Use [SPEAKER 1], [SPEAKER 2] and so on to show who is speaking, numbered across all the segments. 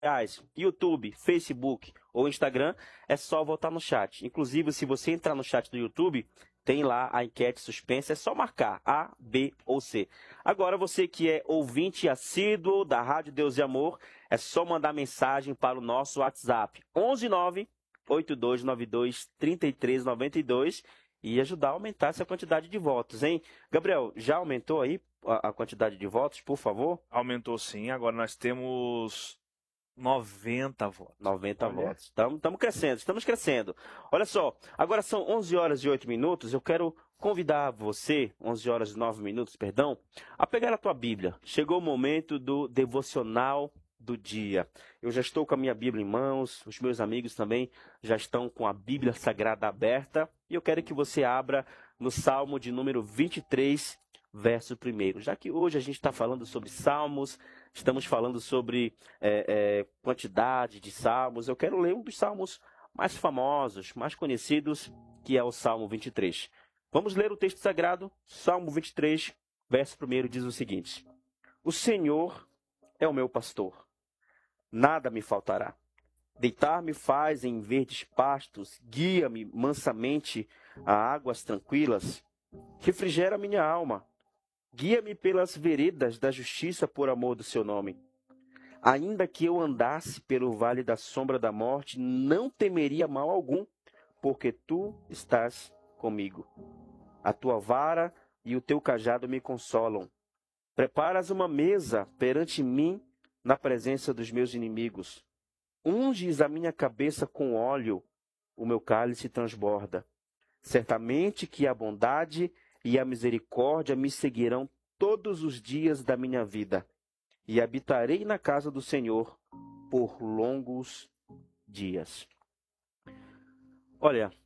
[SPEAKER 1] sociais, YouTube, Facebook ou Instagram, é só voltar no chat. Inclusive, se você entrar no chat do YouTube, tem lá a enquete suspensa, é só marcar A, B ou C. Agora, você que é ouvinte assíduo da Rádio Deus e Amor, é só mandar mensagem para o nosso WhatsApp, 119-8292-3392 e ajudar a aumentar essa quantidade de votos, hein? Gabriel, já aumentou aí a quantidade de votos, por favor?
[SPEAKER 2] Aumentou sim, agora nós temos 90 votos.
[SPEAKER 1] 90 votos. Estamos crescendo. Olha só, agora são 11 horas e 8 minutos. Eu quero convidar você, 11 horas e 9 minutos, perdão, a pegar a tua Bíblia. Chegou o momento do devocional do dia. Eu já estou com a minha Bíblia em mãos, os meus amigos também já estão com a Bíblia Sagrada aberta. E eu quero que você abra no Salmo de número 23, verso 1. Já que hoje a gente está falando sobre salmos, estamos falando sobre quantidade de salmos, eu quero ler um dos salmos mais famosos, mais conhecidos, que é o Salmo 23. Vamos ler o texto sagrado. Salmo 23, verso 1 diz o seguinte: O Senhor é o meu pastor, nada me faltará. Deitar-me faz em verdes pastos, guia-me mansamente a águas tranquilas, refrigera minha alma. Guia-me pelas veredas da justiça por amor do seu nome. Ainda que eu andasse pelo vale da sombra da morte, não temeria mal algum, porque tu estás comigo. A tua vara e o teu cajado me consolam. Preparas uma mesa perante mim na presença dos meus inimigos. Unges a minha cabeça com óleo, o meu cálice transborda. Certamente que a bondade e a misericórdia me seguirão todos os dias da minha vida, e habitarei na casa do Senhor por longos dias. Olha,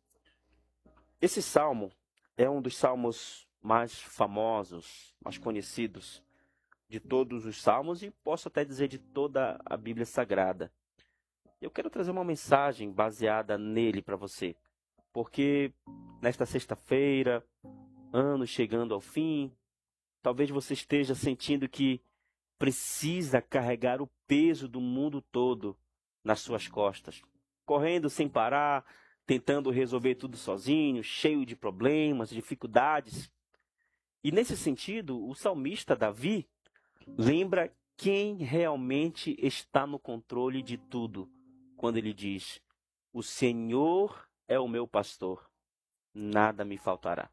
[SPEAKER 1] esse salmo é um dos salmos mais famosos, mais conhecidos de todos os salmos e posso até dizer de toda a Bíblia Sagrada. Eu quero trazer uma mensagem baseada nele para você, porque nesta sexta-feira, ano chegando ao fim, talvez você esteja sentindo que precisa carregar o peso do mundo todo nas suas costas, correndo sem parar, tentando resolver tudo sozinho, cheio de problemas, dificuldades. E nesse sentido, o salmista Davi lembra quem realmente está no controle de tudo, quando ele diz: O Senhor é o meu pastor, nada me faltará.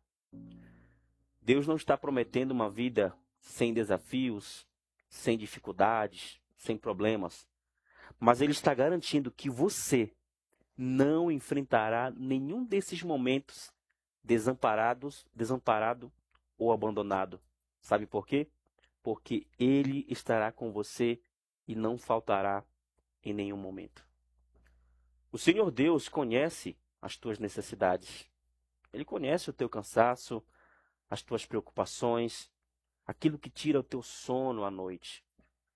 [SPEAKER 1] Deus não está prometendo uma vida sem desafios, sem dificuldades, sem problemas, mas Ele está garantindo que você não enfrentará nenhum desses momentos desamparado ou abandonado. Sabe por quê? Porque Ele estará com você e não faltará em nenhum momento. O Senhor Deus conhece as tuas necessidades. Ele conhece o teu cansaço, as tuas preocupações, aquilo que tira o teu sono à noite.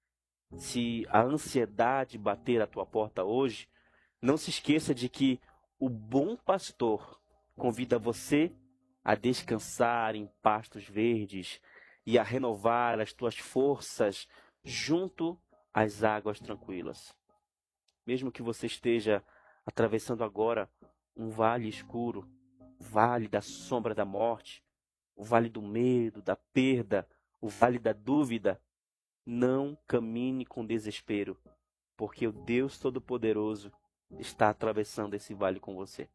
[SPEAKER 1] Se a ansiedade bater à tua porta hoje, não se esqueça de que o bom pastor convida você a descansar em pastos verdes e a renovar as tuas forças junto às águas tranquilas. Mesmo que você esteja atravessando agora um vale escuro, o vale da sombra da morte, o vale do medo, da perda, o vale da dúvida, não caminhe com desespero, porque o Deus Todo-Poderoso está atravessando esse vale com você.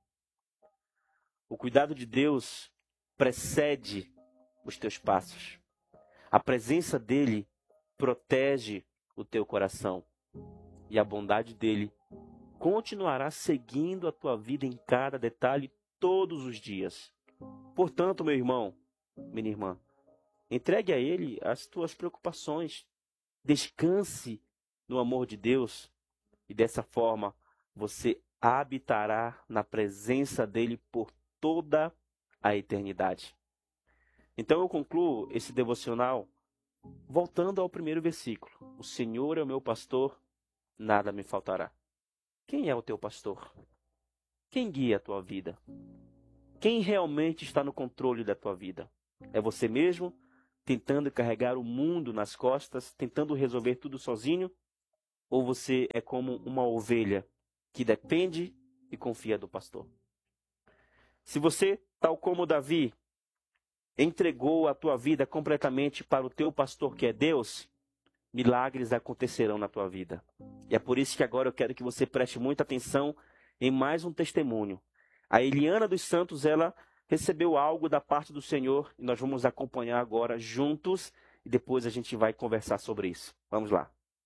[SPEAKER 1] O cuidado de Deus precede os teus passos. A presença dele protege o teu coração. E a bondade dele continuará seguindo a tua vida em cada detalhe todos os dias. Portanto, meu irmão, minha irmã, entregue a ele as tuas preocupações. Descanse no amor de Deus e dessa forma você habitará na presença dele por toda a eternidade. Então eu concluo esse devocional voltando ao primeiro versículo. O Senhor é o meu pastor, nada me faltará. Quem é o teu pastor? Quem guia a tua vida? Quem realmente está no controle da tua vida? É você mesmo, tentando carregar o mundo nas costas, tentando resolver tudo sozinho? ou você é como uma ovelha que depende e confia do pastor? Se você, tal como Davi, entregou a tua vida completamente para o teu pastor que é Deus, milagres acontecerão na tua vida. E é por isso que agora eu quero que você preste muita atenção em mais um testemunho. A Eliana dos Santos, ela recebeu algo da parte do Senhor e nós vamos acompanhar agora juntos e depois a gente vai conversar sobre isso. Vamos lá.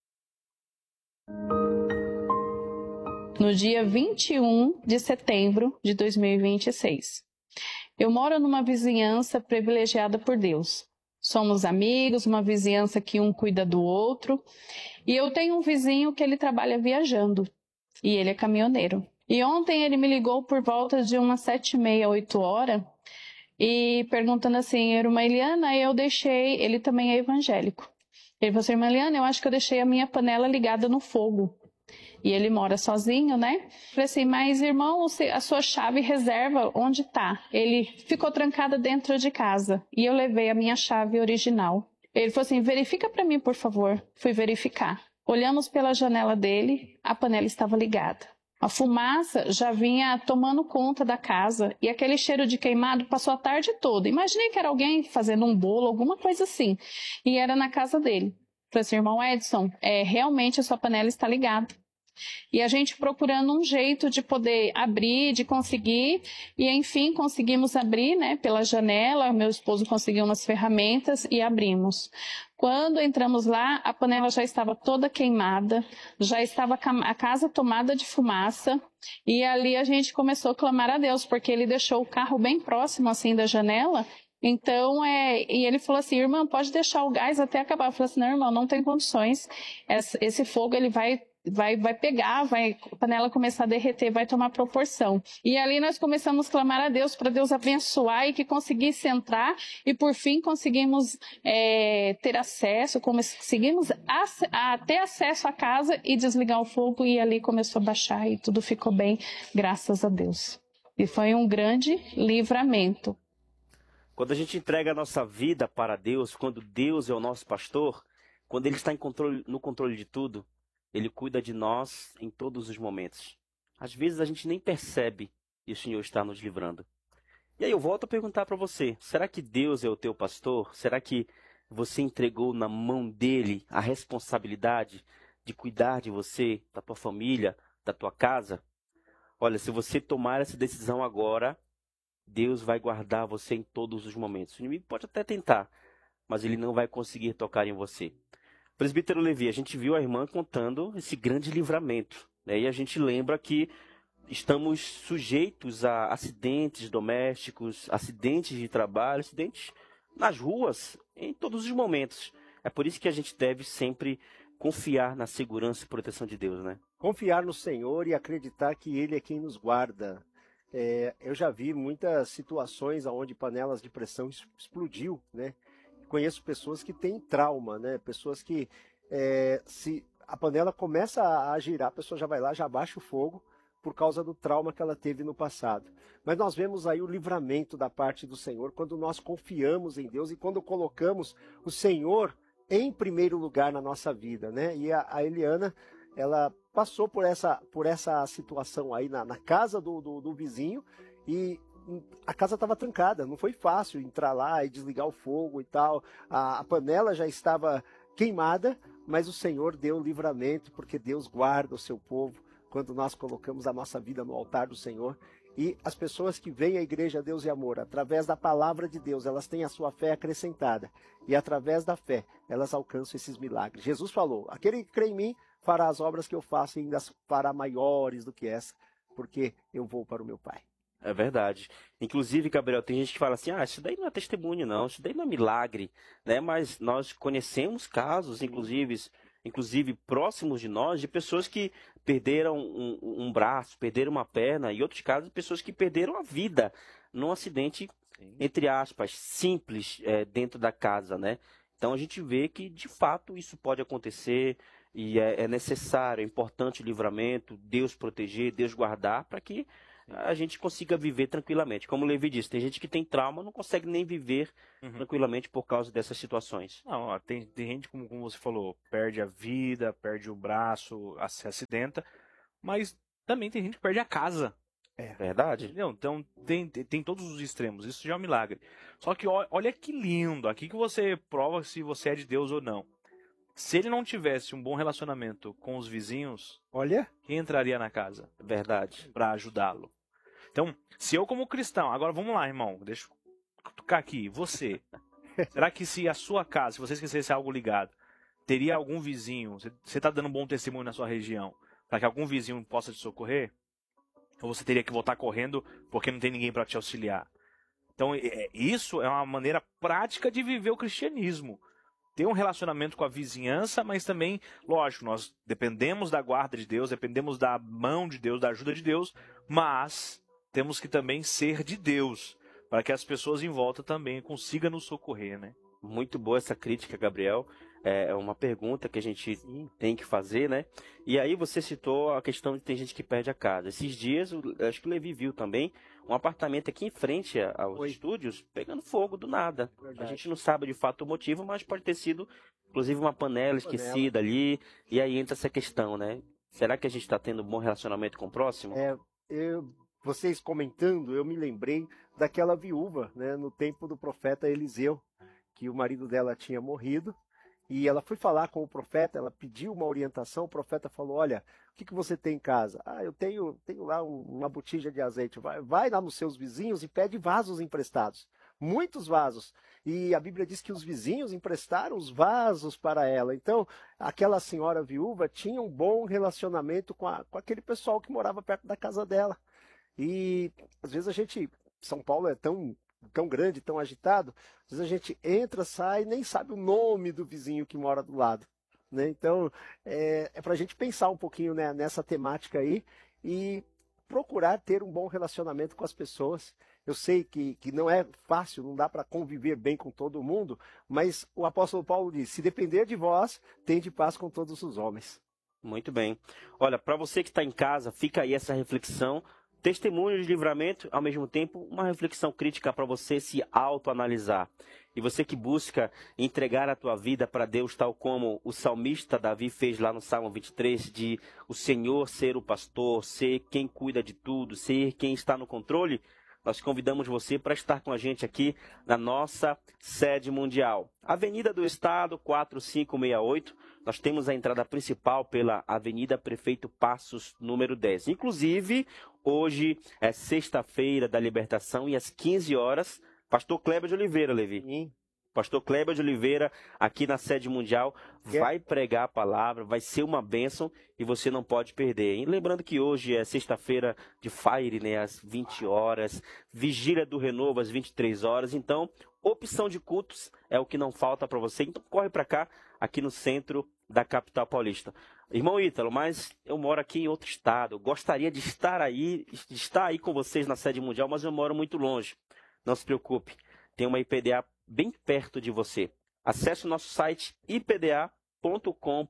[SPEAKER 3] No dia 21 de setembro de 2026. Eu moro numa vizinhança privilegiada por Deus. Somos amigos, uma vizinhança que um cuida do outro. E eu tenho um vizinho que ele trabalha viajando. E ele é caminhoneiro. E ontem ele me ligou por volta de umas 7h30, 8h. E perguntando assim, irmã Eliana, ele também é evangélico. Ele falou assim, irmã Eliana, eu acho que eu deixei a minha panela ligada no fogo. E ele mora sozinho, né? Falei assim, mas irmão, a sua chave reserva onde tá? Ele ficou trancada dentro de casa. E eu levei a minha chave original. Ele falou assim, verifica para mim, por favor. Fui verificar. Olhamos pela janela dele, a panela estava ligada. A fumaça já vinha tomando conta da casa e aquele cheiro de queimado passou a tarde toda. Imaginei que era alguém fazendo um bolo, alguma coisa assim. E era na casa dele. Falei assim, irmão Edson, realmente a sua panela está ligada. E a gente procurando um jeito de poder abrir, de conseguir, e enfim conseguimos abrir, né, pela janela. Meu esposo conseguiu umas ferramentas e abrimos. Quando entramos lá, a panela já estava toda queimada, já estava a casa tomada de fumaça, e ali a gente começou a clamar a Deus, porque ele deixou o carro bem próximo assim da janela. Então, e ele falou assim, irmã, pode deixar o gás até acabar. Eu falei assim, não, irmão, não tem condições, esse fogo ele vai pegar, a panela começar a derreter, vai tomar proporção. E ali nós começamos a clamar a Deus, para Deus abençoar e que conseguisse entrar, e por fim conseguimos ter acesso, conseguimos ter acesso à casa e desligar o fogo, e ali começou a baixar e tudo ficou bem, graças a Deus. E foi um grande livramento.
[SPEAKER 1] Quando a gente entrega a nossa vida para Deus, quando Deus é o nosso pastor, quando Ele está no controle de tudo, Ele cuida de nós em todos os momentos. Às vezes a gente nem percebe que o Senhor está nos livrando. E aí eu volto a perguntar para você, será que Deus é o teu pastor? Será que você entregou na mão dele a responsabilidade de cuidar de você, da tua família, da tua casa? Olha, se você tomar essa decisão agora, Deus vai guardar você em todos os momentos. O inimigo pode até tentar, mas ele não vai conseguir tocar em você. Presbítero Levi, a gente viu a irmã contando esse grande livramento, né? E a gente lembra que estamos sujeitos a acidentes domésticos, acidentes de trabalho, acidentes nas ruas, em todos os momentos. É por isso que a gente deve sempre confiar na segurança e proteção de Deus, né?
[SPEAKER 4] Confiar no Senhor e acreditar que Ele é quem nos guarda. Eu já vi muitas situações onde panelas de pressão explodiu, né? Conheço pessoas que têm trauma, né? Pessoas que, se a panela começa a girar, a pessoa já vai lá, já baixa o fogo por causa do trauma que ela teve no passado. Mas nós vemos aí o livramento da parte do Senhor quando nós confiamos em Deus e quando colocamos o Senhor em primeiro lugar na nossa vida, né? E a Eliana, ela passou por essa situação aí na casa do vizinho, e a casa estava trancada, não foi fácil entrar lá e desligar o fogo e tal, a panela já estava queimada, mas o Senhor deu livramento, porque Deus guarda o seu povo quando nós colocamos a nossa vida no altar do Senhor. E as pessoas que vêm à Igreja Deus e Amor, através da palavra de Deus, elas têm a sua fé acrescentada, e através da fé, elas alcançam esses milagres. Jesus falou, aquele que crê em mim, fará as obras que eu faço e ainda fará maiores do que essa, porque eu vou para o meu Pai.
[SPEAKER 1] É verdade. Inclusive, Gabriel, tem gente que fala assim, isso daí não é testemunho não, isso daí não é milagre, né? Mas nós conhecemos casos, inclusive próximos de nós, de pessoas que perderam um braço, perderam uma perna, e outros casos, de pessoas que perderam a vida num acidente, entre aspas, simples, dentro da casa, né? Então a gente vê que, de fato, isso pode acontecer, e é necessário, é importante o livramento, Deus proteger, Deus guardar, para que a gente consiga viver tranquilamente. Como o Levi disse, tem gente que tem trauma, não consegue nem viver tranquilamente por causa dessas situações.
[SPEAKER 2] Não, ó, tem gente, como você falou, perde a vida, perde o braço, se acidenta, mas também tem gente que perde a casa.
[SPEAKER 1] Verdade?
[SPEAKER 2] Entendeu? Então tem todos os extremos, isso já é um milagre. Só que olha que lindo, aqui que você prova se você é de Deus ou não. Se ele não tivesse um bom relacionamento com os vizinhos,
[SPEAKER 4] Olha,
[SPEAKER 2] quem entraria na casa
[SPEAKER 1] Verdade.
[SPEAKER 2] para ajudá-lo? Então, se eu como cristão, agora vamos lá, irmão, deixa eu tocar aqui, você, será que se a sua casa, se você esquecesse algo ligado, teria algum vizinho, você está dando um bom testemunho na sua região, para que algum vizinho possa te socorrer? Ou você teria que voltar correndo porque não tem ninguém para te auxiliar? Então, isso é uma maneira prática de viver o cristianismo. Ter um relacionamento com a vizinhança, mas também, lógico, nós dependemos da guarda de Deus, dependemos da mão de Deus, da ajuda de Deus, mas temos que também ser de Deus, para que as pessoas em volta também consigam nos socorrer, né?
[SPEAKER 1] Muito boa essa crítica, Gabriel. É uma pergunta que a gente tem que fazer, né? E aí você citou a questão de ter gente que perde a casa. Esses dias, acho que o Levi viu também, um apartamento aqui em frente aos estúdios pegando fogo do nada.
[SPEAKER 4] Verdade.
[SPEAKER 1] A gente não sabe de fato o motivo, mas pode ter sido, inclusive, uma panela esquecida ali. E aí entra essa questão, né? Será que a gente está tendo um bom relacionamento com o próximo?
[SPEAKER 4] Vocês comentando, eu me lembrei daquela viúva, né, no tempo do profeta Eliseu, que o marido dela tinha morrido. E ela foi falar com o profeta, ela pediu uma orientação, o profeta falou, olha, o que você tem em casa? Ah, eu tenho lá uma botija de azeite, vai lá nos seus vizinhos e pede vasos emprestados, muitos vasos. E a Bíblia diz que os vizinhos emprestaram os vasos para ela. Então, aquela senhora viúva tinha um bom relacionamento com aquele pessoal que morava perto da casa dela. E às vezes São Paulo é tão grande, tão agitado, às vezes a gente entra, sai, nem sabe o nome do vizinho que mora do lado, né? Então, é para a gente pensar um pouquinho, né, nessa temática aí e procurar ter um bom relacionamento com as pessoas. Eu sei que não é fácil, não dá para conviver bem com todo mundo, mas o apóstolo Paulo diz, se depender de vós, tende paz com todos os homens.
[SPEAKER 1] Muito bem. Olha, para você que está em casa, fica aí essa reflexão. Testemunho de livramento, ao mesmo tempo, uma reflexão crítica para você se autoanalisar. E você que busca entregar a tua vida para Deus, tal como o salmista Davi fez lá no Salmo 23, de o Senhor ser o pastor, ser quem cuida de tudo, ser quem está no controle, nós convidamos você para estar com a gente aqui na nossa sede mundial. Avenida do Estado, 4568. Nós temos a entrada principal pela Avenida Prefeito Passos, número 10. Inclusive, hoje é sexta-feira da libertação e às 15 horas, Pastor Kleber de Oliveira, Levi.
[SPEAKER 4] Sim.
[SPEAKER 1] Pastor Kleber de Oliveira, aqui na sede mundial, vai pregar a palavra, vai ser uma bênção e você não pode perder. E lembrando que hoje é sexta-feira de Fire, né, às 20 horas, Vigília do Renovo às 23 horas. Então, opção de cultos é o que não falta para você. Então, corre para cá, aqui no centro da capital paulista. Irmão Ítalo, mas eu moro aqui em outro estado. Eu gostaria de estar aí com vocês na sede mundial, mas eu moro muito longe. Não se preocupe, tem uma IPDA bem perto de você. Acesse o nosso site ipda.com.br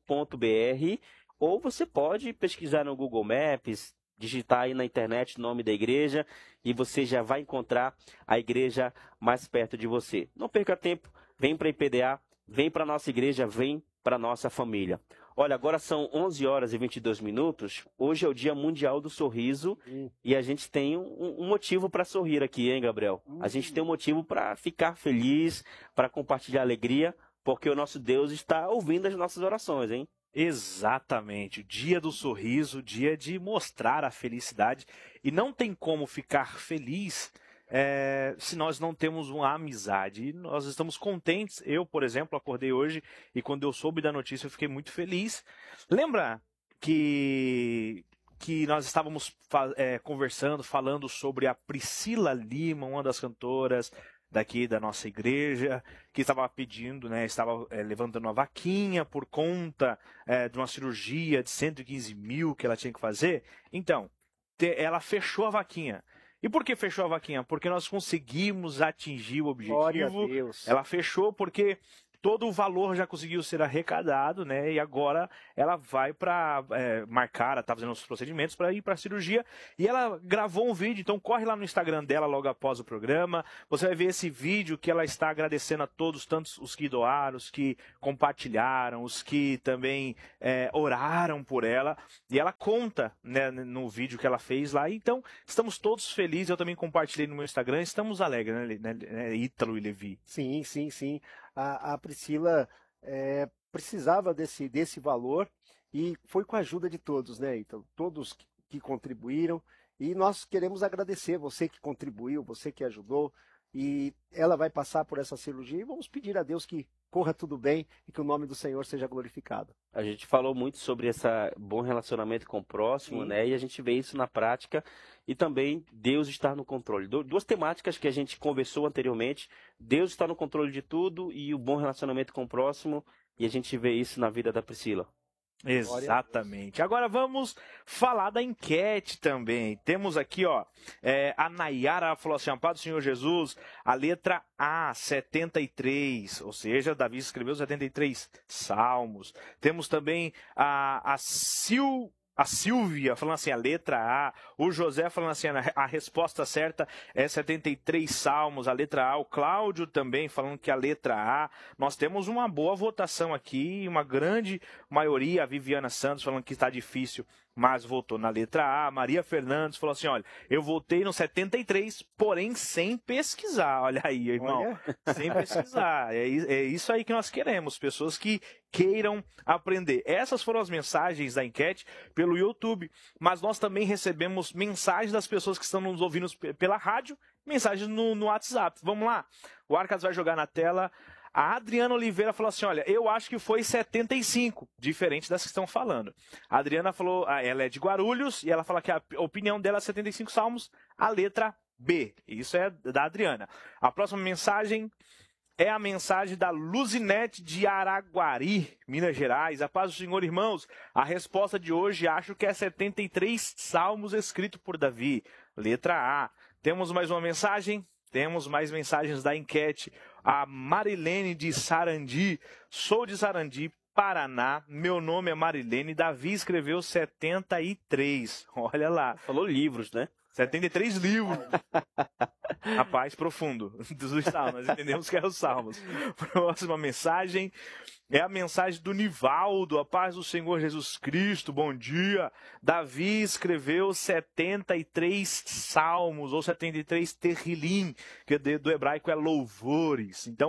[SPEAKER 1] ou você pode pesquisar no Google Maps, digitar aí na internet o nome da igreja e você já vai encontrar a igreja mais perto de você. Não perca tempo, vem para a IPDA, vem para a nossa igreja, vem para a nossa família. Olha, agora são 11 horas e 22 minutos. Hoje é o Dia Mundial do Sorriso e a gente tem um motivo para sorrir aqui, hein, Gabriel? A gente tem um motivo para ficar feliz, para compartilhar alegria, porque o nosso Deus está ouvindo as nossas orações, hein?
[SPEAKER 2] Exatamente. Dia do sorriso, dia de mostrar a felicidade. E não tem como ficar feliz se nós não temos uma amizade. E nós estamos contentes. Eu, por exemplo, acordei hoje e quando eu soube da notícia eu fiquei muito feliz. Lembra que nós estávamos conversando, falando sobre a Priscila Lima, uma das cantoras daqui da nossa igreja, que estava pedindo, né, estava levantando uma vaquinha por conta de uma cirurgia de 115 mil que ela tinha que fazer? Então, ela fechou a vaquinha. E por que fechou a vaquinha? Porque nós conseguimos atingir o objetivo.
[SPEAKER 4] Glória a Deus.
[SPEAKER 2] Ela fechou porque todo o valor já conseguiu ser arrecadado, né? E agora ela vai para marcar, tá fazendo os procedimentos para ir para a cirurgia. E ela gravou um vídeo, então corre lá no Instagram dela logo após o programa. Você vai ver esse vídeo que ela está agradecendo a todos, tantos os que doaram, os que compartilharam, os que também oraram por ela. E ela conta, né, no vídeo que ela fez lá. Então, estamos todos felizes. Eu também compartilhei no meu Instagram. Estamos alegres, né, Ítalo e Levi?
[SPEAKER 4] Sim, sim, sim. A Priscila precisava desse valor e foi com a ajuda de todos, né, Ítalo? Todos que contribuíram. E nós queremos agradecer você que contribuiu, você que ajudou. E ela vai passar por essa cirurgia e vamos pedir a Deus que corra tudo bem e que o nome do Senhor seja glorificado.
[SPEAKER 1] A gente falou muito sobre esse bom relacionamento com o próximo,
[SPEAKER 4] Sim.
[SPEAKER 1] né? E a gente vê isso na prática e também Deus está no controle. Duas temáticas que a gente conversou anteriormente. Deus está no controle de tudo e o bom relacionamento com o próximo. E a gente vê isso na vida da Priscila.
[SPEAKER 2] Exatamente. Agora vamos falar da enquete também. Temos aqui, ó, a Nayara falou assim: Paz do Senhor Jesus, a letra A, 73, ou seja, Davi escreveu 73 salmos. Temos também a Silvia falando assim, a letra A. O José falando assim, a resposta certa é 73 salmos, a letra A. O Cláudio também falando que a letra A. Nós temos uma boa votação aqui, uma grande maioria. A Viviana Santos falando que está difícil, mas votou na letra A. Maria Fernandes falou assim, olha, eu votei no 73, porém sem pesquisar. Olha aí, irmão, sem pesquisar. É isso aí que nós queremos, pessoas que queiram aprender. Essas foram as mensagens da enquete pelo YouTube, mas nós também recebemos mensagens das pessoas que estão nos ouvindo pela rádio, mensagens no WhatsApp. Vamos lá? O Arcas vai jogar na tela. A Adriana Oliveira falou assim, olha, eu acho que foi 75, diferente das que estão falando. A Adriana falou, ela é de Guarulhos, e ela fala que a opinião dela é 75 salmos, a letra B. Isso é da Adriana. A próxima mensagem é a mensagem da Luzinete de Araguari, Minas Gerais. A paz do Senhor, irmãos. A resposta de hoje acho que é 73 salmos escritos por Davi. Letra A. Temos mais uma mensagem? Temos mais mensagens da enquete. A Marilene de Sarandi. Sou de Sarandi, Paraná. Meu nome é Marilene. Davi escreveu 73. Olha lá.
[SPEAKER 1] Falou livros, né?
[SPEAKER 2] 73 livros. Rapaz, profundo. Dos Salmos. Entendemos que é os Salmos. Próxima mensagem é a mensagem do Nivaldo. A paz do Senhor Jesus Cristo. Bom dia. Davi escreveu 73 salmos, ou 73 terrilim, que do hebraico é louvores. Então,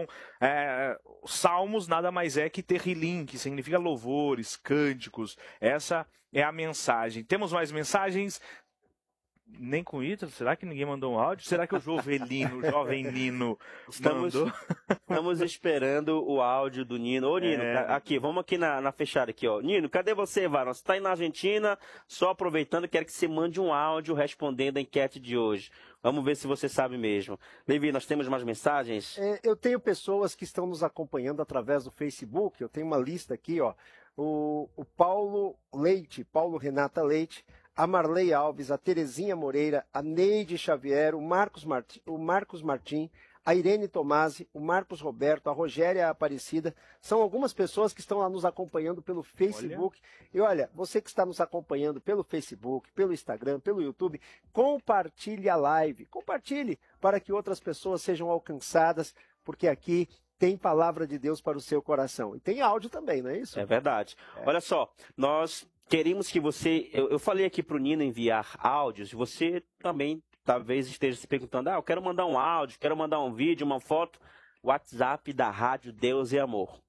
[SPEAKER 2] salmos nada mais é que terrilim, que significa louvores, cânticos. Essa é a mensagem. Temos mais mensagens? Nem com Ítalo? Será que ninguém mandou um áudio? Será que o Jovelino, o jovem Nino, mandou?
[SPEAKER 1] Estamos esperando o áudio do Nino. Ô, Nino, aqui, vamos aqui na fechada aqui, ó. Nino, cadê você, Varão? Você está aí na Argentina, só aproveitando, quero que você mande um áudio respondendo a enquete de hoje. Vamos ver se você sabe mesmo. Levi, nós temos mais mensagens?
[SPEAKER 4] Eu tenho pessoas que estão nos acompanhando através do Facebook, eu tenho uma lista aqui, ó. O Paulo Leite, Paulo Renata Leite, a Marley Alves, a Terezinha Moreira, a Neide Xavier, o Marcos Martim, a Irene Tomasi, o Marcos Roberto, a Rogéria Aparecida, são algumas pessoas que estão lá nos acompanhando pelo Facebook. E olha, você que está nos acompanhando pelo Facebook, pelo Instagram, pelo YouTube, compartilhe a live, compartilhe para que outras pessoas sejam alcançadas, porque aqui tem palavra de Deus para o seu coração. E tem áudio também, não é isso?
[SPEAKER 1] É verdade. Olha só, nós queremos que você... Eu falei aqui para o Nino enviar áudios, você também talvez esteja se perguntando, eu quero mandar um áudio, quero mandar um vídeo, uma foto. WhatsApp da Rádio Deus e Amor.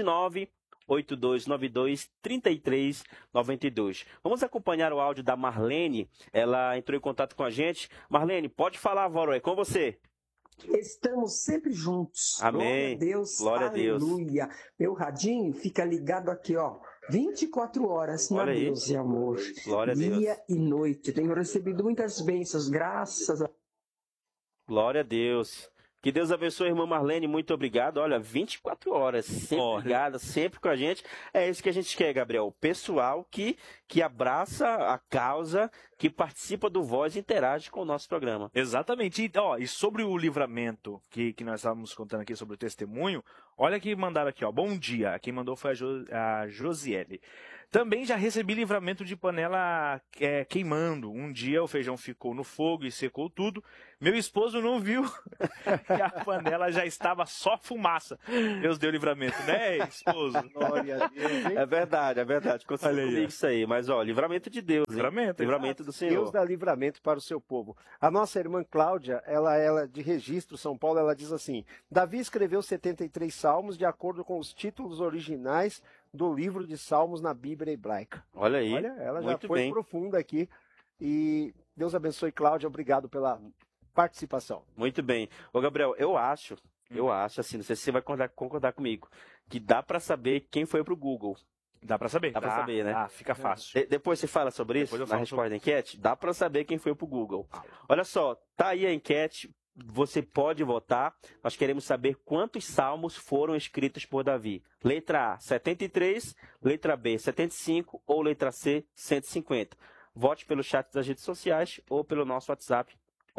[SPEAKER 1] 11982923392. Vamos acompanhar o áudio da Marlene. Ela entrou em contato com a gente. Marlene, pode falar, Voro, é com você.
[SPEAKER 5] Estamos sempre juntos.
[SPEAKER 1] Amém.
[SPEAKER 5] Glória a Deus.
[SPEAKER 1] Glória
[SPEAKER 5] aleluia.
[SPEAKER 1] a Deus.
[SPEAKER 5] Meu radinho fica ligado aqui, ó. 24 horas na Deus e Amor.
[SPEAKER 1] Glória a Deus.
[SPEAKER 5] Dia e noite. Tenho recebido muitas bênçãos, graças a
[SPEAKER 1] Glória a Deus. Que Deus abençoe, irmã Marlene, muito obrigado. Olha, 24 horas, sempre ligada, sempre com a gente. É isso que a gente quer, Gabriel. O pessoal que abraça a causa, que participa do Voz e interage com o nosso programa.
[SPEAKER 2] Exatamente. E sobre o livramento que nós estávamos contando aqui sobre o testemunho, olha que mandaram aqui, ó. Bom dia. Quem mandou foi a Josiele. Também já recebi livramento de panela queimando. Um dia o feijão ficou no fogo e secou tudo. Meu esposo não viu que a panela já estava só fumaça. Deus deu livramento, né, esposo?
[SPEAKER 4] Glória a Deus, hein?
[SPEAKER 1] É verdade. Conseguiu comigo isso aí. Mas, livramento de Deus. Hein? Livramento do Senhor.
[SPEAKER 4] Deus dá livramento para o seu povo. A nossa irmã Cláudia, ela de Registro, São Paulo, ela diz assim: Davi escreveu 73 salmos de acordo com os títulos originais do livro de Salmos na Bíblia hebraica.
[SPEAKER 1] Olha aí.
[SPEAKER 4] Olha, ela já
[SPEAKER 1] muito
[SPEAKER 4] foi
[SPEAKER 1] bem.
[SPEAKER 4] profunda aqui. E Deus abençoe, Cláudia. Obrigado pela participação.
[SPEAKER 1] Muito bem. Ô, Gabriel, eu acho, assim, não sei se você vai concordar comigo, que dá para saber quem foi pro Google.
[SPEAKER 2] Dá para saber.
[SPEAKER 1] Dá para saber, né?
[SPEAKER 2] Fica fácil.
[SPEAKER 1] Depois você fala sobre isso na resposta da enquete? Dá para saber quem foi pro Google. Olha só, tá aí a enquete. Você pode votar. Nós queremos saber quantos salmos foram escritos por Davi. Letra A, 73. Letra B, 75. Ou letra C, 150. Vote pelo chat das redes sociais ou pelo nosso WhatsApp,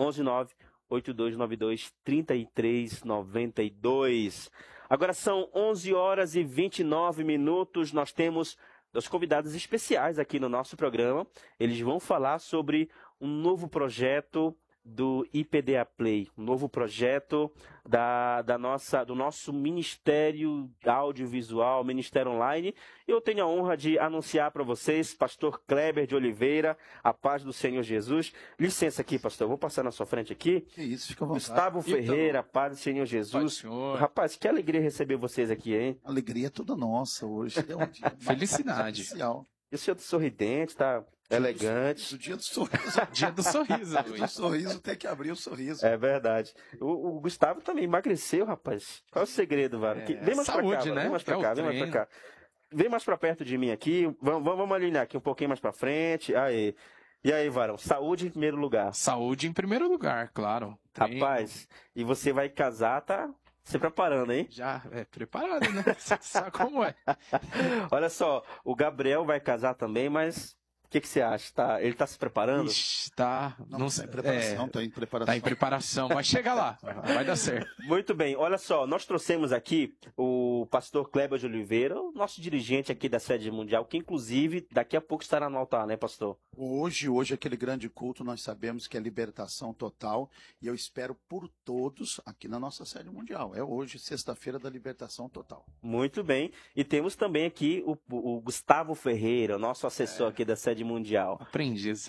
[SPEAKER 1] 119-8292-3392. Agora são 11 horas e 29 minutos. Nós temos os convidados especiais aqui no nosso programa. Eles vão falar sobre um novo projeto do IPDA Play, um novo projeto do nosso Ministério Audiovisual, Ministério Online. Eu tenho a honra de anunciar para vocês, pastor Kleber de Oliveira, a paz do Senhor Jesus. Licença aqui, pastor, vou passar na sua frente aqui.
[SPEAKER 6] Que isso, fica à vontade.
[SPEAKER 1] Gustavo Ferreira, a paz do Senhor Jesus. Rapaz, que alegria receber vocês aqui, hein?
[SPEAKER 6] A alegria é toda nossa hoje. É um dia
[SPEAKER 7] felicidade.
[SPEAKER 6] Especial.
[SPEAKER 1] E o senhor sorridente, tá elegante.
[SPEAKER 6] O dia do sorriso.
[SPEAKER 7] Dia do sorriso.
[SPEAKER 6] O sorriso tem que abrir o sorriso.
[SPEAKER 1] É verdade. O Gustavo também emagreceu, rapaz. Qual é o segredo, Vara? Vem mais
[SPEAKER 7] saúde,
[SPEAKER 1] pra cá,
[SPEAKER 7] né?
[SPEAKER 1] Vem mais pra cá, vem mais pra cá. Vem mais pra perto de mim aqui. Vamos alinhar aqui um pouquinho mais pra frente. Aí. E aí, Varão? Saúde em primeiro lugar.
[SPEAKER 7] Saúde em primeiro lugar, claro.
[SPEAKER 1] Rapaz, e você vai casar, tá se preparando, hein?
[SPEAKER 7] Já preparado, né? Você sabe como é.
[SPEAKER 1] Olha só, o Gabriel vai casar também, mas o que você acha? Ele tá se preparando?
[SPEAKER 7] Ixi, tá.
[SPEAKER 6] Não sei. Preparação, tá em preparação.
[SPEAKER 7] Tá em preparação. Vai chegar lá. Vai dar certo.
[SPEAKER 1] Muito bem. Olha só, nós trouxemos aqui o pastor Kleber de Oliveira, o nosso dirigente aqui da Sede Mundial, que inclusive daqui a pouco estará no altar, né, pastor?
[SPEAKER 6] Hoje, aquele grande culto, nós sabemos que é libertação total e eu espero por todos aqui na nossa Sede Mundial. É hoje, sexta-feira da libertação total.
[SPEAKER 1] Muito bem. E temos também aqui o Gustavo Ferreira, nosso assessor aqui da Sede Mundial.
[SPEAKER 7] Aprendiz.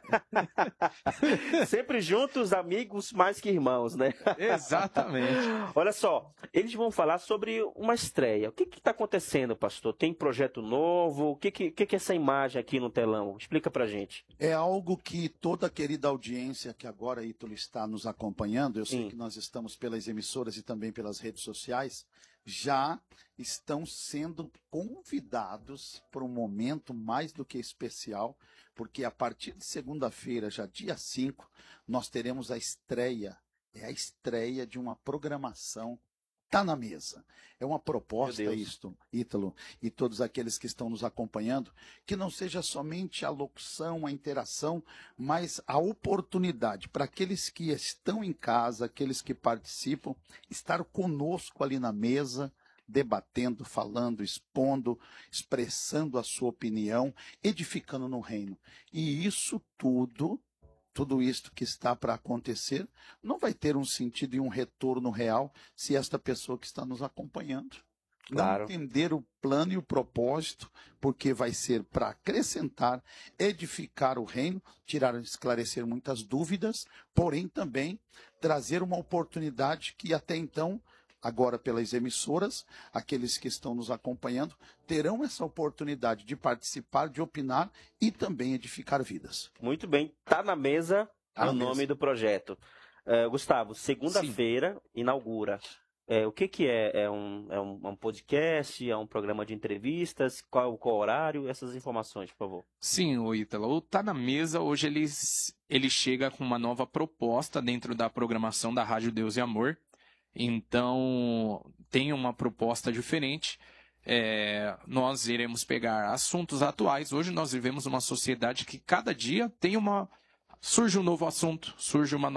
[SPEAKER 1] Sempre juntos, amigos mais que irmãos, né?
[SPEAKER 7] Exatamente.
[SPEAKER 1] Olha só, eles vão falar sobre uma estreia. O que está acontecendo, pastor? Tem projeto novo? O que é essa imagem aqui no telão? Explica pra gente.
[SPEAKER 6] É algo que toda a querida audiência que agora, Ítalo, está nos acompanhando, eu sei que nós estamos pelas emissoras e também pelas redes sociais, já estão sendo convidados para um momento mais do que especial, porque a partir de segunda-feira, já dia 5, nós teremos a estreia de uma programação. Está na mesa. É uma proposta isto, Ítalo, e todos aqueles que estão nos acompanhando, que não seja somente a locução, a interação, mas a oportunidade para aqueles que estão em casa, aqueles que participam, estar conosco ali na mesa, debatendo, falando, expondo, expressando a sua opinião, edificando no reino. E isso tudo isto que está para acontecer, não vai ter um sentido e um retorno real se esta pessoa que está nos acompanhando não entender o plano e o propósito, porque vai ser para acrescentar, edificar o reino, esclarecer muitas dúvidas, porém também trazer uma oportunidade que até então, agora pelas emissoras, aqueles que estão nos acompanhando, terão essa oportunidade de participar, de opinar e também edificar vidas.
[SPEAKER 1] Muito bem, tá na mesa o nome do projeto. Gustavo, segunda-feira inaugura. O que é? É um podcast? É um programa de entrevistas? Qual o horário? Essas informações, por favor.
[SPEAKER 7] Sim, o Ítalo. O Tá na Mesa, hoje ele chega com uma nova proposta dentro da programação da Rádio Deus e Amor. Então, tem uma proposta diferente. Nós iremos pegar assuntos atuais. Hoje nós vivemos uma sociedade que cada dia surge um novo assunto, surge uma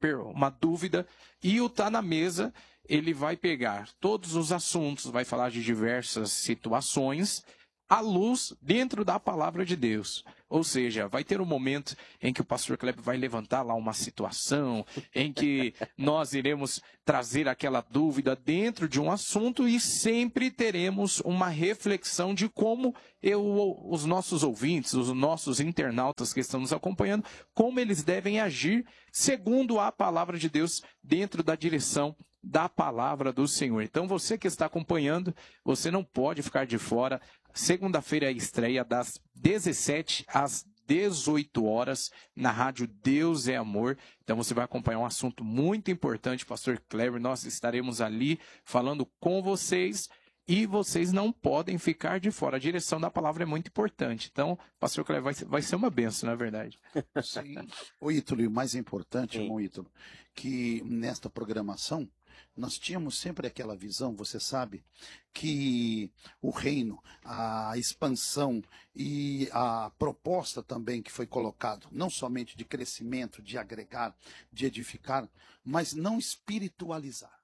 [SPEAKER 7] dúvida, e o Tá na Mesa, ele vai pegar todos os assuntos, vai falar de diversas situações à luz dentro da palavra de Deus. Ou seja, vai ter um momento em que o pastor Kleber vai levantar lá uma situação, em que nós iremos trazer aquela dúvida dentro de um assunto e sempre teremos uma reflexão de como os nossos ouvintes, os nossos internautas que estão nos acompanhando, como eles devem agir segundo a palavra de Deus dentro da direção da palavra do Senhor. Então, você que está acompanhando, você não pode ficar de fora. Segunda-feira é a estreia das 17 às 18 horas na rádio Deus é Amor. Então você vai acompanhar um assunto muito importante, pastor Kleber. Nós estaremos ali falando com vocês e vocês não podem ficar de fora. A direção da palavra é muito importante. Então, pastor Kleber, vai ser uma benção, na verdade.
[SPEAKER 6] Sim. O Ítalo, e o mais importante, irmão Ítalo, que nesta programação nós tínhamos sempre aquela visão, você sabe, que o reino, a expansão e a proposta também que foi colocado, não somente de crescimento, de agregar, de edificar, mas não espiritualizar.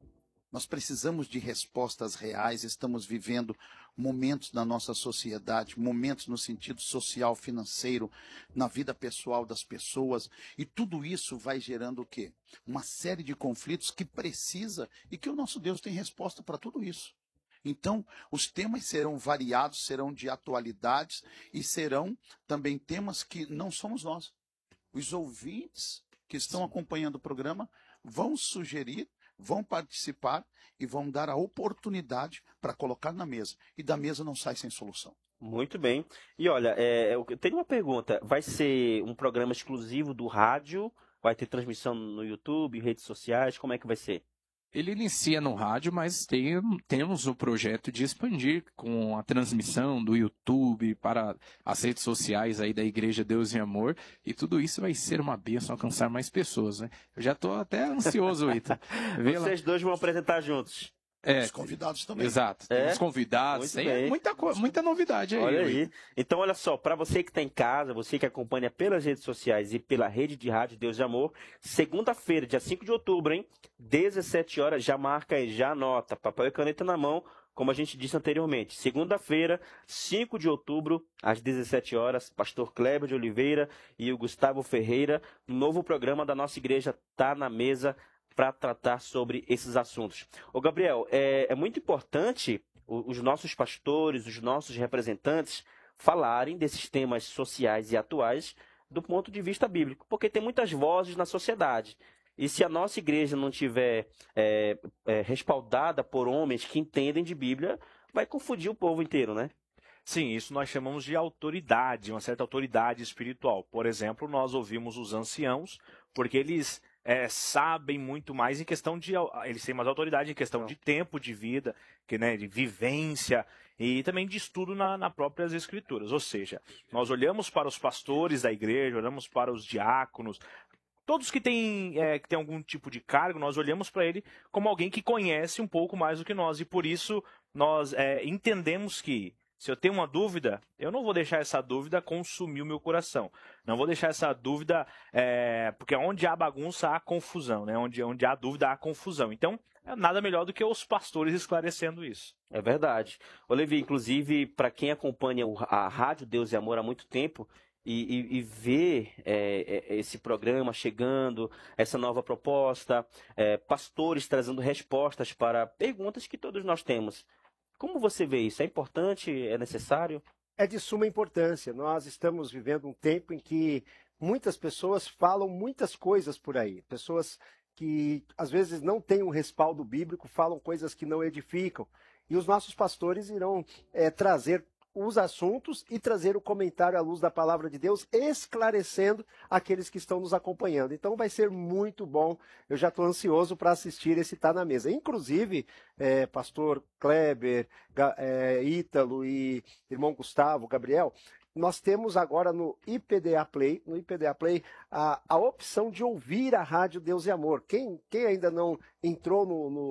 [SPEAKER 6] Nós precisamos de respostas reais, estamos vivendo momentos na nossa sociedade, momentos no sentido social, financeiro, na vida pessoal das pessoas, e tudo isso vai gerando o quê? Uma série de conflitos que precisa, e que o nosso Deus tem resposta para tudo isso. Então, os temas serão variados, serão de atualidades, e serão também temas que não somos nós. Os ouvintes que estão acompanhando o programa vão sugerir, vão participar e vão dar a oportunidade para colocar na mesa. E da mesa não sai sem solução.
[SPEAKER 1] Muito bem. E olha, eu tenho uma pergunta. Vai ser um programa exclusivo do rádio? Vai ter transmissão no YouTube, redes sociais? Como é que vai ser?
[SPEAKER 7] Ele inicia no rádio, mas temos o projeto de expandir com a transmissão do YouTube para as redes sociais aí da Igreja Deus e Amor, e tudo isso vai ser uma bênção, alcançar mais pessoas, né? Eu já estou até ansioso, Ita.
[SPEAKER 1] Vocês dois vão apresentar juntos.
[SPEAKER 6] Os convidados também.
[SPEAKER 7] Exato. Temos convidados, tem muita novidade aí.
[SPEAKER 1] Olha aí. Então, olha só, para você que está em casa, você que acompanha pelas redes sociais e pela rede de rádio Deus de Amor, segunda-feira, dia 5 de outubro, hein? 17 horas, já marca aí, já anota, papel e caneta na mão, como a gente disse anteriormente. Segunda-feira, 5 de outubro, às 17 horas, pastor Kleber de Oliveira e o Gustavo Ferreira, um novo programa da nossa igreja Tá na Mesa, para tratar sobre esses assuntos. Ô Gabriel, é muito importante os nossos pastores, os nossos representantes falarem desses temas sociais e atuais do ponto de vista bíblico, porque tem muitas vozes na sociedade. E se a nossa igreja não tiver respaldada por homens que entendem de Bíblia, vai confundir o povo inteiro, né?
[SPEAKER 2] Sim, isso nós chamamos de autoridade, uma certa autoridade espiritual. Por exemplo, nós ouvimos os anciãos, porque eles sabem muito mais em questão de... Eles têm mais autoridade em questão de tempo de vida, de vivência e também de estudo nas próprias escrituras. Ou seja, nós olhamos para os pastores da igreja, olhamos para os diáconos, todos que têm algum tipo de cargo, nós olhamos para ele como alguém que conhece um pouco mais do que nós. E por isso nós entendemos que se eu tenho uma dúvida, eu não vou deixar essa dúvida consumir o meu coração. Não vou deixar essa dúvida, porque onde há bagunça, há confusão, né? Onde há dúvida, há confusão. Então, é nada melhor do que os pastores esclarecendo isso.
[SPEAKER 1] É verdade. Olivia, inclusive, para quem acompanha a Rádio Deus e Amor há muito tempo e vê esse programa chegando, essa nova proposta, pastores trazendo respostas para perguntas que todos nós temos. Como você vê isso? É importante? É necessário?
[SPEAKER 4] É de suma importância. Nós estamos vivendo um tempo em que muitas pessoas falam muitas coisas por aí. Pessoas que às vezes não têm um respaldo bíblico, falam coisas que não edificam. E os nossos pastores irão trazer os assuntos e trazer o comentário à luz da palavra de Deus, esclarecendo aqueles que estão nos acompanhando. Então vai ser muito bom. Eu já estou ansioso para assistir esse Tá na Mesa. Inclusive, pastor Kleber, Ítalo e irmão Gustavo, Gabriel, nós temos agora no IPDA Play, a opção de ouvir a Rádio Deus e Amor. Quem ainda não entrou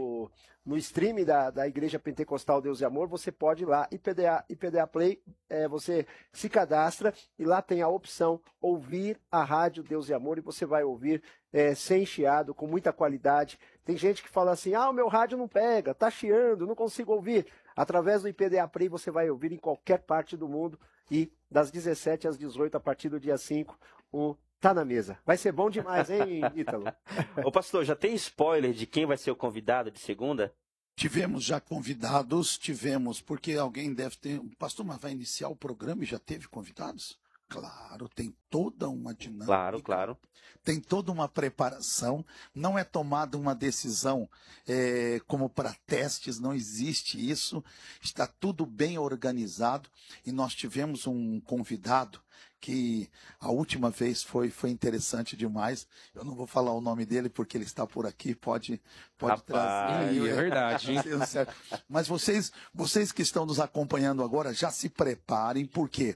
[SPEAKER 4] no stream da Igreja Pentecostal Deus e Amor, você pode ir lá, IPDA Play, você se cadastra e lá tem a opção ouvir a Rádio Deus e Amor, e você vai ouvir sem chiado, com muita qualidade. Tem gente que fala assim, o meu rádio não pega, tá chiando, não consigo ouvir. Através do IPDA Play você vai ouvir em qualquer parte do mundo, e das 17 às 18, a partir do dia 5, o Tá na Mesa. Vai ser bom demais, hein, Ítalo?
[SPEAKER 1] Ô pastor, já tem spoiler de quem vai ser o convidado de segunda?
[SPEAKER 6] Tivemos já convidados, porque alguém deve ter... Pastor, mas vai iniciar o programa e já teve convidados? Claro, tem toda uma dinâmica.
[SPEAKER 1] Claro.
[SPEAKER 6] Tem toda uma preparação. Não é tomada uma decisão como para testes, não existe isso. Está tudo bem organizado. E nós tivemos um convidado que a última vez foi interessante demais. Eu não vou falar o nome dele porque ele está por aqui, pode trazer.
[SPEAKER 7] É verdade.
[SPEAKER 6] Mas vocês que estão nos acompanhando agora, já se preparem, porque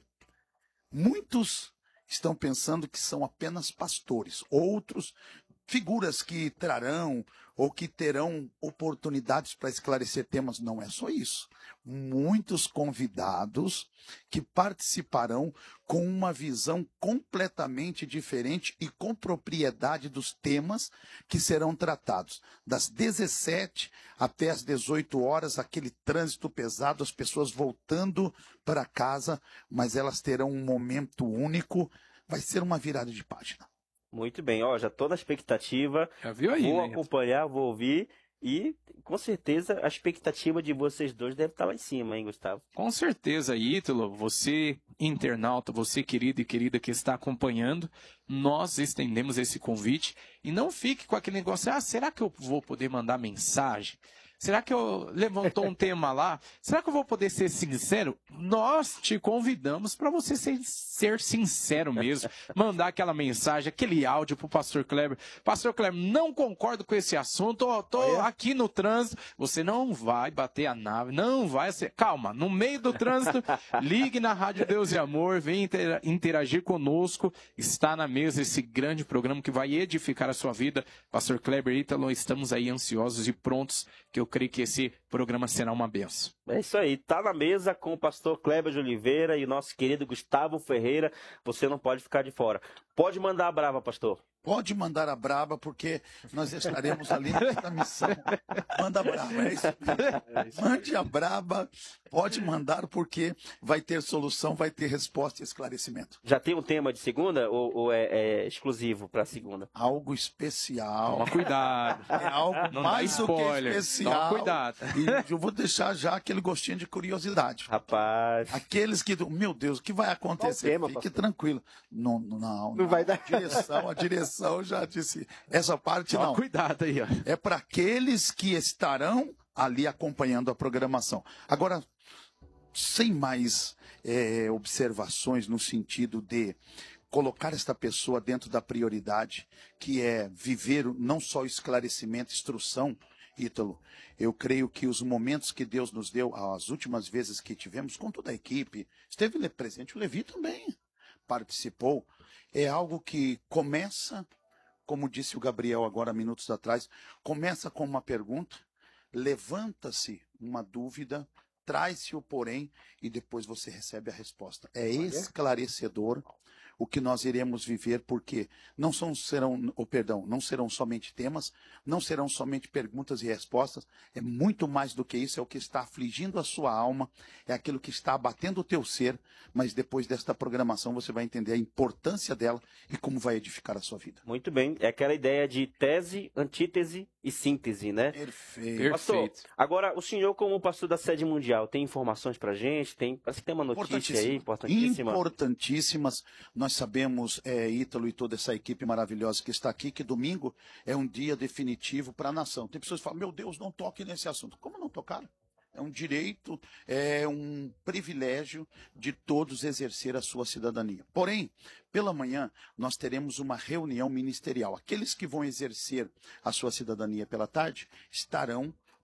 [SPEAKER 6] muitos estão pensando que são apenas pastores, outros figuras que trarão ou que terão oportunidades para esclarecer temas. Não é só isso. Muitos convidados que participarão com uma visão completamente diferente e com propriedade dos temas que serão tratados. Das 17 até as 18 horas, aquele trânsito pesado, as pessoas voltando para casa, mas elas terão um momento único. Vai ser uma virada de página.
[SPEAKER 1] Muito bem, já estou na expectativa.
[SPEAKER 7] Já viu aí,
[SPEAKER 1] vou
[SPEAKER 7] né?
[SPEAKER 1] acompanhar, vou ouvir e com certeza a expectativa de vocês dois deve estar lá em cima, hein, Gustavo?
[SPEAKER 7] Com certeza, Ítalo, você internauta, você querido e querida que está acompanhando, nós estendemos esse convite e não fique com aquele negócio, será que eu vou poder mandar mensagem? Será que eu levantou um tema lá? Será que eu vou poder ser sincero? Nós te convidamos para você ser sincero mesmo. Mandar aquela mensagem, aquele áudio pro Pastor Kleber. Pastor Kleber, não concordo com esse assunto. Tô aqui no trânsito. Você não vai bater a nave, não vai ser... Calma, no meio do trânsito, ligue na Rádio Deus e Amor, vem interagir conosco. Está na mesa esse grande programa que vai edificar a sua vida. Pastor Kleber e Ítalo, estamos aí ansiosos e prontos, que eu creio que esse programa será uma benção.
[SPEAKER 1] É isso aí, tá na mesa com o pastor Kleber de Oliveira e o nosso querido Gustavo Ferreira. Você não pode ficar de fora. Pode mandar a brava, pastor.
[SPEAKER 6] Pode mandar a braba, porque nós estaremos ali nesta missão. Manda a braba, é isso mesmo. Mande a braba, pode mandar, porque vai ter solução, vai ter resposta e esclarecimento.
[SPEAKER 1] Já tem um tema de segunda ou é exclusivo para segunda?
[SPEAKER 6] Algo especial.
[SPEAKER 7] Toma cuidado.
[SPEAKER 6] É algo
[SPEAKER 7] não
[SPEAKER 6] mais do que
[SPEAKER 7] spoiler.
[SPEAKER 6] especial.
[SPEAKER 7] Toma cuidado.
[SPEAKER 6] E eu vou deixar já aquele gostinho de curiosidade.
[SPEAKER 1] Rapaz.
[SPEAKER 6] Aqueles que, meu Deus, o que vai acontecer?
[SPEAKER 4] Tema,
[SPEAKER 6] Fique
[SPEAKER 4] pastor?
[SPEAKER 6] tranquilo. Não
[SPEAKER 4] vai dar.
[SPEAKER 6] A direção já disse. Essa parte
[SPEAKER 7] Toma
[SPEAKER 6] não.
[SPEAKER 7] cuidado aí, ó.
[SPEAKER 6] É para aqueles que estarão ali acompanhando a programação. Agora, sem mais observações no sentido de colocar esta pessoa dentro da prioridade, que é viver não só o esclarecimento, instrução, Ítalo, eu creio que os momentos que Deus nos deu, as últimas vezes que tivemos com toda a equipe, esteve presente, o Levi também participou, é algo que começa, como disse o Gabriel agora minutos atrás, começa com uma pergunta, levanta-se uma dúvida, traz-se o porém e depois você recebe a resposta. É esclarecedor o que nós iremos viver, porque não serão somente temas, não serão somente perguntas e respostas, é muito mais do que isso, é o que está afligindo a sua alma, é aquilo que está abatendo o teu ser, mas depois desta programação você vai entender a importância dela e como vai edificar a sua vida.
[SPEAKER 1] Muito bem, é aquela ideia de tese, antítese e síntese, né?
[SPEAKER 6] Perfeito.
[SPEAKER 1] Pastor, agora o senhor como pastor da sede mundial, tem informações pra gente? Parece que tem uma notícia aí importantíssima.
[SPEAKER 6] Importantíssimas. Nós sabemos, Ítalo e toda essa equipe maravilhosa que está aqui, que domingo é um dia definitivo para a nação. Tem pessoas que falam, meu Deus, não toque nesse assunto. Como não tocar? É um direito, é um privilégio de todos exercer a sua cidadania. Porém, pela manhã, nós teremos uma reunião ministerial. Aqueles que vão exercer a sua cidadania pela tarde estarão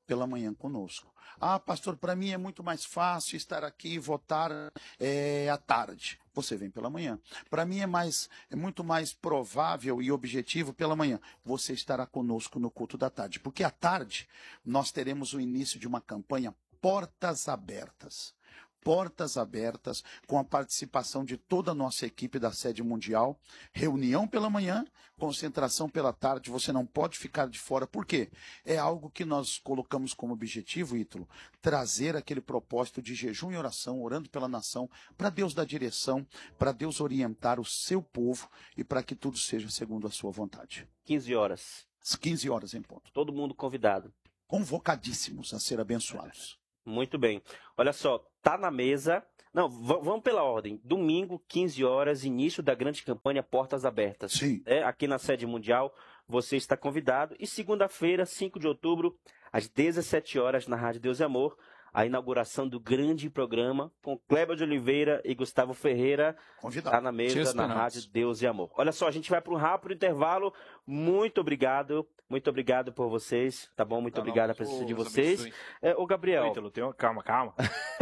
[SPEAKER 6] pela manhã conosco. Ah, pastor, para mim é muito mais fácil estar aqui e votar à tarde. Você vem pela manhã. Para mim é muito mais provável e objetivo pela manhã. Você estará conosco no culto da tarde. Porque à tarde nós teremos o início de uma campanha Portas Abertas. Portas abertas, com a participação de toda a nossa equipe da Sede Mundial, reunião pela manhã, concentração pela tarde, você não pode ficar de fora. Por quê? É algo que nós colocamos como objetivo, Ítalo, trazer aquele propósito de jejum e oração, orando pela nação, para Deus dar direção, para Deus orientar o seu povo e para que tudo seja segundo a sua vontade.
[SPEAKER 1] 15 horas.
[SPEAKER 6] Às 15 horas em ponto.
[SPEAKER 1] Todo mundo convidado.
[SPEAKER 6] Convocadíssimos a ser abençoados.
[SPEAKER 1] Muito bem. Olha só, tá na mesa. Não, vamos pela ordem. Domingo, 15 horas, início da grande campanha Portas Abertas.
[SPEAKER 6] Sim.
[SPEAKER 1] Aqui na Sede Mundial, você está convidado. E segunda-feira, 5 de outubro, às 17 horas, na Rádio Deus e Amor, a inauguração do grande programa com Kleber de Oliveira e Gustavo Ferreira.
[SPEAKER 6] Convidado.
[SPEAKER 1] Está na mesa, na Rádio Deus e Amor. Olha só, a gente vai para um rápido intervalo. Muito obrigado. Muito obrigado por vocês, tá bom? Muito obrigado a presença de vocês. Ô, Gabriel.
[SPEAKER 2] Ítalo, calma.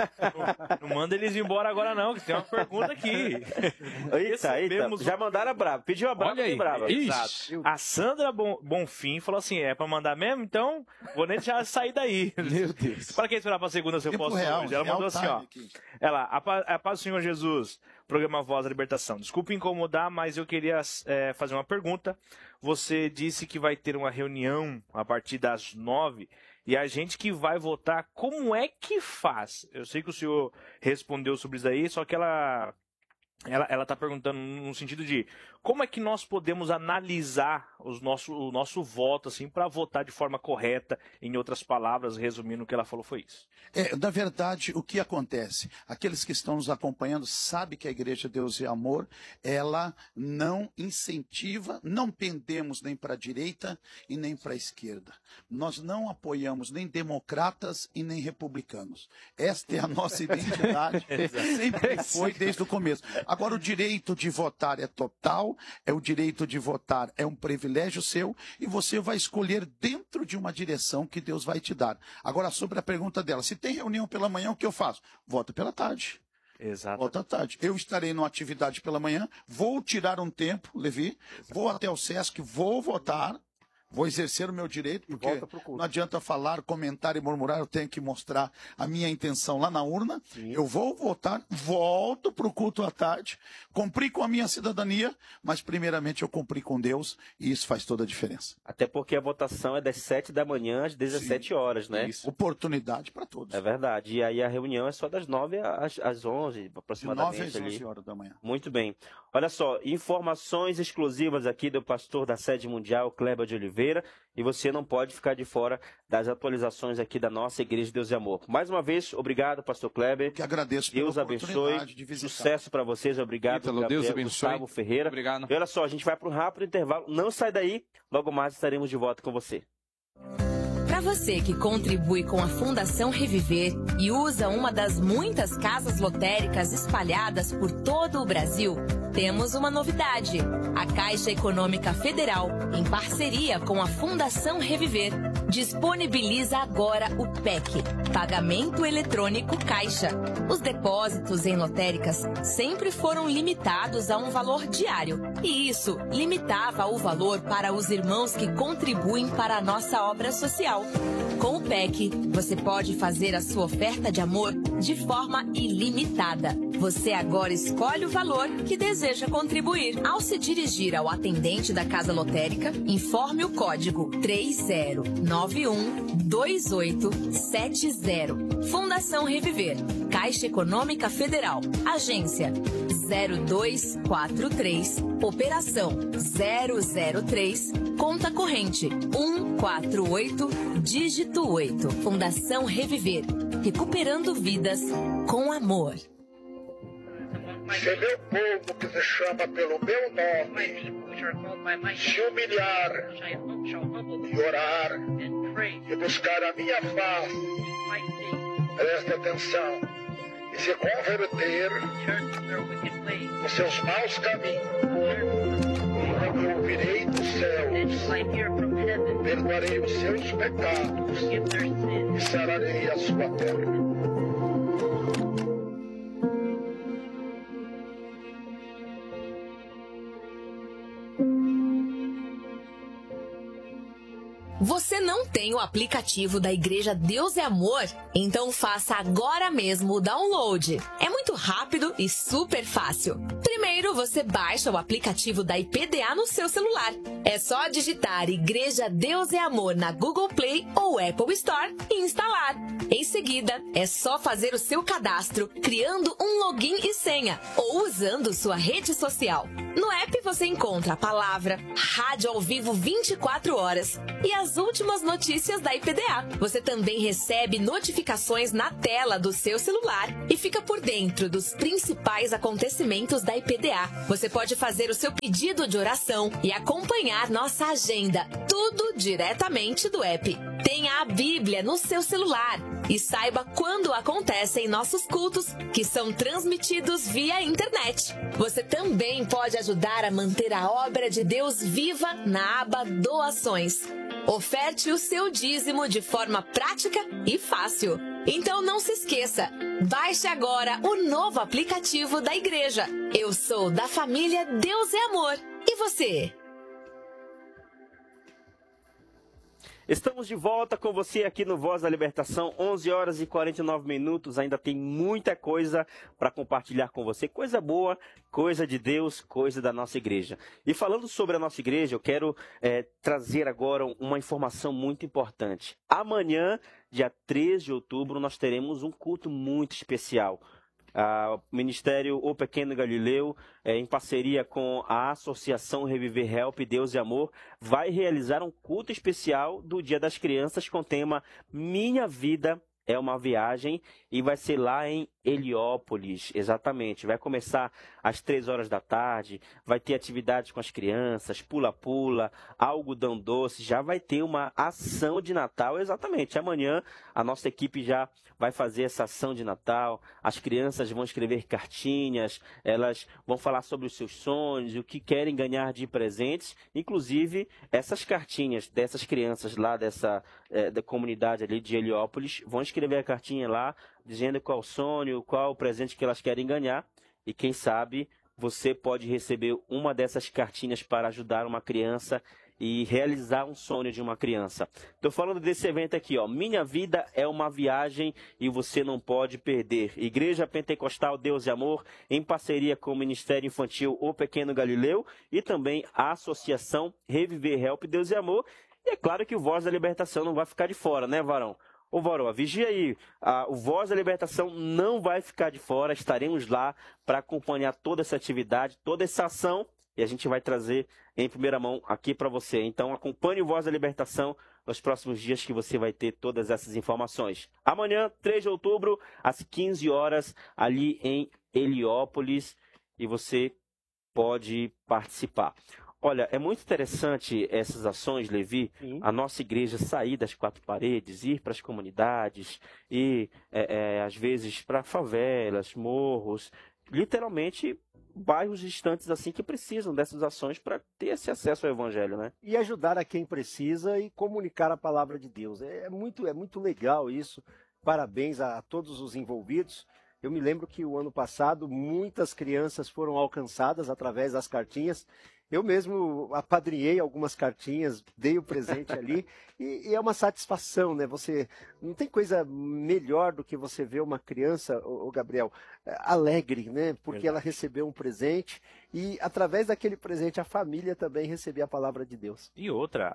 [SPEAKER 2] Não manda eles embora agora não, que tem uma pergunta aqui.
[SPEAKER 1] Eita. Já mandaram a brava. Pediu a brava e brava.
[SPEAKER 2] Exato. A Sandra Bonfim falou assim, é pra mandar mesmo? Então, vou nem deixar sair daí.
[SPEAKER 7] Meu Deus.
[SPEAKER 2] Para que esperar pra segunda se eu posso hoje? Ela mandou assim, ó. Ela, a paz do Senhor Jesus, programa Voz da Libertação. Desculpe incomodar, mas eu queria fazer uma pergunta. Você disse que vai ter uma reunião a partir das 9h e a gente que vai votar, como é que faz? Eu sei que o senhor respondeu sobre isso aí, só que ela está perguntando no sentido de como é que nós podemos analisar o nosso voto assim, para votar de forma correta. Em outras palavras, resumindo, o que ela falou foi isso.
[SPEAKER 6] Na verdade, o que acontece? Aqueles que estão nos acompanhando sabem que a Igreja Deus e Amor, ela não incentiva, não pendemos nem para a direita e nem para a esquerda. Nós não apoiamos nem democratas e nem republicanos. Esta é a nossa identidade, sempre foi desde o começo. Agora, o direito de votar é total, o direito de votar é um privilégio seu e você vai escolher dentro de uma direção que Deus vai te dar. Agora, sobre a pergunta dela, se tem reunião pela manhã, o que eu faço? Voto pela tarde.
[SPEAKER 2] Exato.
[SPEAKER 6] Volta à tarde. Eu estarei numa atividade pela manhã, vou tirar um tempo, Levi, vou até o Sesc, vou votar. Vou exercer o meu direito, porque não adianta falar, comentar e murmurar, eu tenho que mostrar a minha intenção lá na urna. Sim. Eu vou votar, volto para o culto à tarde, cumpri com a minha cidadania, mas primeiramente eu cumpri com Deus e isso faz toda a diferença.
[SPEAKER 1] Até porque a votação é das 7 da manhã às 17 horas, né?
[SPEAKER 6] Isso. Oportunidade para todos.
[SPEAKER 1] É verdade. E aí a reunião é só das 9 às 11, aproximadamente.
[SPEAKER 6] De 9 às 11 horas da manhã.
[SPEAKER 1] Muito bem. Olha só, informações exclusivas aqui do pastor da Sede Mundial, Kleber de Oliveira. E você não pode ficar de fora das atualizações aqui da nossa Igreja Deus e Amor. Mais uma vez, obrigado, pastor Kleber.
[SPEAKER 6] Que agradeço
[SPEAKER 1] pela oportunidade de visitar. Sucesso para vocês. Obrigado,
[SPEAKER 7] Ítalo, Deus abençoe.
[SPEAKER 1] Gustavo Ferreira.
[SPEAKER 7] Obrigado.
[SPEAKER 1] E olha só, a gente vai para um rápido intervalo. Não sai daí. Logo mais estaremos de volta com você.
[SPEAKER 8] Para você que contribui com a Fundação Reviver e usa uma das muitas casas lotéricas espalhadas por todo o Brasil, temos uma novidade. A Caixa Econômica Federal, em parceria com a Fundação Reviver, disponibiliza agora o PEC, Pagamento Eletrônico Caixa. Os depósitos em lotéricas sempre foram limitados a um valor diário, e isso limitava o valor para os irmãos que contribuem para a nossa obra social. Com o PEC, você pode fazer a sua oferta de amor de forma ilimitada. Você agora escolhe o valor que deseja contribuir. Ao se dirigir ao atendente da Casa Lotérica, informe o código 30912870. Fundação Reviver, Caixa Econômica Federal, Agência 0243, Operação 003, Conta Corrente 148, dígito 8. Fundação Reviver, recuperando vidas com amor.
[SPEAKER 9] Se meu povo que se chama pelo meu nome se humilhar e orar e buscar a minha face, preste atenção, e se converter dos seus maus caminhos, eu ouvirei dos céus, perdoarei os seus pecados e sararei a sua terra.
[SPEAKER 8] Você não tem o aplicativo da Igreja Deus é Amor? Então faça agora mesmo o download. É muito rápido e super fácil. Primeiro, você baixa o aplicativo da IPDA no seu celular. É só digitar Igreja Deus é Amor na Google Play ou Apple Store e instalar. Em seguida, é só fazer o seu cadastro, criando um login e senha ou usando sua rede social. No app você encontra a palavra, rádio ao vivo 24 horas e as últimas notícias da IPDA. Você também recebe notificações na tela do seu celular e fica por dentro dos principais acontecimentos da IPDA. Você pode fazer o seu pedido de oração e acompanhar nossa agenda, tudo diretamente do app. Tenha a Bíblia no seu celular e saiba quando acontecem nossos cultos, que são transmitidos via internet. Você também pode ajudar a manter a obra de Deus viva na aba Doações. Oferte o seu dízimo de forma prática e fácil. Então não se esqueça, baixe agora o novo aplicativo da igreja. Eu sou da família Deus é Amor. E você?
[SPEAKER 1] Estamos de volta com você aqui no Voz da Libertação, 11 horas e 49 minutos. Ainda tem muita coisa para compartilhar com você. Coisa boa, coisa de Deus, coisa da nossa igreja. E falando sobre a nossa igreja, eu quero trazer agora uma informação muito importante. Amanhã, dia 3 de outubro, nós teremos um culto muito especial. O Ministério O Pequeno Galileu, em parceria com a Associação Reviver Help Deus e Amor, vai realizar um culto especial do Dia das Crianças com o tema Minha Vida é uma Viagem, e vai ser lá em Heliópolis, exatamente. Vai começar às 3 horas da tarde, vai ter atividades com as crianças, pula-pula, algodão doce, já vai ter uma ação de Natal, exatamente. Amanhã a nossa equipe já vai fazer essa ação de Natal, as crianças vão escrever cartinhas, elas vão falar sobre os seus sonhos, o que querem ganhar de presentes, inclusive essas cartinhas dessas crianças lá da comunidade ali de Heliópolis, vão escrever a cartinha lá, dizendo qual o sonho, qual o presente que elas querem ganhar, e quem sabe você pode receber uma dessas cartinhas para ajudar uma criança e realizar um sonho de uma criança. Estou falando desse evento aqui, ó. Minha Vida é uma Viagem e você não pode perder. Igreja Pentecostal Deus e Amor, em parceria com o Ministério Infantil O Pequeno Galileu e também a Associação Reviver Help Deus e Amor. E é claro que o Voz da Libertação não vai ficar de fora, né, Varão? Ô, Varão, vigia aí. O Voz da Libertação não vai ficar de fora. Estaremos lá para acompanhar toda essa atividade, toda essa ação. E a gente vai trazer em primeira mão aqui para você. Então acompanhe o Voz da Libertação nos próximos dias que você vai ter todas essas informações. Amanhã, 3 de outubro, às 15 horas, ali em Heliópolis. E você pode participar. Olha, é muito interessante essas ações, Levi, a nossa igreja sair das 4 paredes, ir para as comunidades, ir, às vezes, para favelas, morros, literalmente bairros distantes assim que precisam dessas ações para ter esse acesso ao Evangelho, né?
[SPEAKER 4] E ajudar a quem precisa e comunicar a palavra de Deus. É muito legal isso. Parabéns a todos os envolvidos. Eu me lembro que o ano passado muitas crianças foram alcançadas através das cartinhas. Eu mesmo apadrinhei algumas cartinhas, dei o presente ali, e é uma satisfação, né? Você não tem coisa melhor do que você ver uma criança, o Gabriel, alegre, né? Porque ela recebeu um presente e através daquele presente a família também recebeu a palavra de Deus.
[SPEAKER 2] E outra,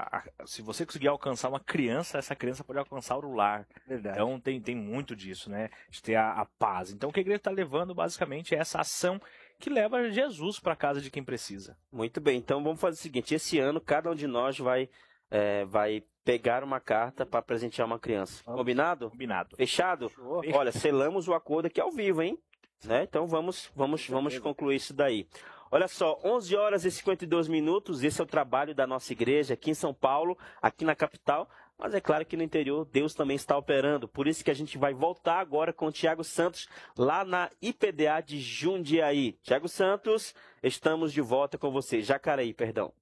[SPEAKER 2] se você conseguir alcançar uma criança, essa criança pode alcançar o lar.
[SPEAKER 4] Verdade.
[SPEAKER 2] Então tem muito disso, né? De ter a paz. Então o que a igreja está levando basicamente é essa ação que leva Jesus para a casa de quem precisa.
[SPEAKER 1] Muito bem, então vamos fazer o seguinte, esse ano cada um de nós vai pegar uma carta para presentear uma criança. Combinado?
[SPEAKER 2] Combinado.
[SPEAKER 1] Fechado?
[SPEAKER 4] Fechou.
[SPEAKER 1] Olha, selamos o acordo aqui ao vivo, hein? Né? Então vamos concluir isso daí. Olha só, 11 horas e 52 minutos, esse é o trabalho da nossa igreja aqui em São Paulo, aqui na capital. Mas é claro que no interior Deus também está operando. Por isso que a gente vai voltar agora com o Tiago Santos, lá na IPDA de Jundiaí. Tiago Santos, estamos de volta com você. Jacareí, perdão.